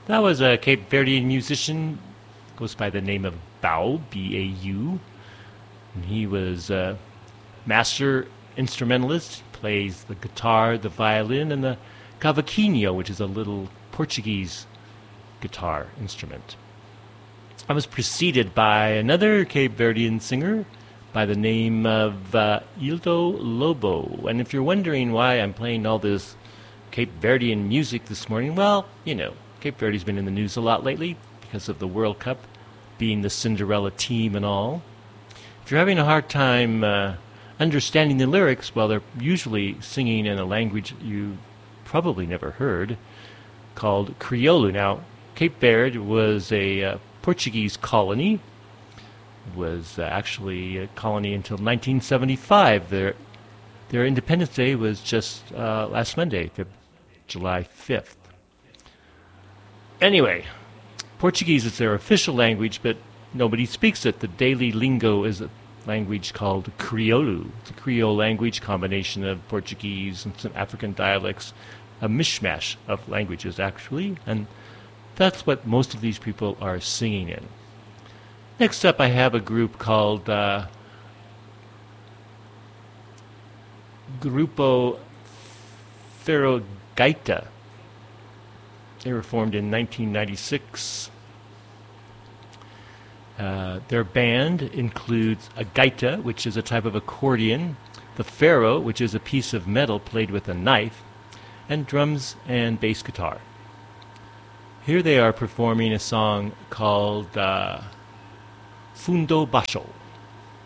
That was a Cape Verdean musician, goes by the name of Bau, B-A-U. And he was a master instrumentalist, plays the guitar, the violin, and the cavaquinho, which is a little Portuguese guitar instrument. I was preceded by another Cape Verdean singer by the name of Ildo Lobo. And if you're wondering why I'm playing all this Cape Verdean music this morning, well, Cape Verde's been in the news a lot lately because of the World Cup being the Cinderella team and all. If you're having a hard time understanding the lyrics, well, they're usually singing in a language you probably never heard called Crioulo. Now, Cape Verde was a Portuguese colony. It was actually a colony until 1975. Their Independence Day was just last Monday, July 5th. Anyway, Portuguese is their official language, but nobody speaks it. The daily lingo is a language called Crioulo. It's a Creole language, combination of Portuguese and some African dialects, a mishmash of languages, actually, and that's what most of these people are singing in. Next up, I have a group called Grupo Ferrogaita. They were formed in 1996. Their band includes a gaita, which is a type of accordion, the ferro, which is a piece of metal played with a knife, and drums and bass guitar. Here they are performing a song called Fundo Baixo.